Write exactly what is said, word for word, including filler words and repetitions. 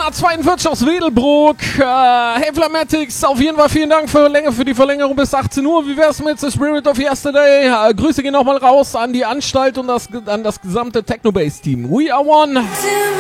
Jana zweiundvierzig aus Wedelbruck. Äh, hey Flamatics, auf jeden Fall vielen Dank für, Länge, für die Verlängerung bis achtzehn Uhr. Wie wär's mit The Spirit of Yesterday? Äh, Grüße gehen nochmal raus an die Anstalt und das, an das gesamte Technobase-Team. We are one.